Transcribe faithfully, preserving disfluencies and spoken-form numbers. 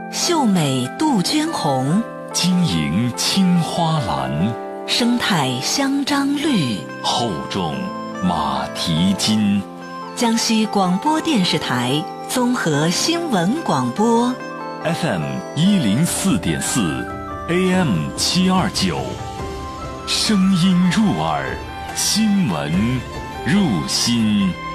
秀美杜鹃红， 晶莹青花蓝， 生态香樟绿， 厚重马蹄金。 江西广播电视台综合新闻广播 F M 一零四点四 A M 七二九，声音入耳，新闻入心。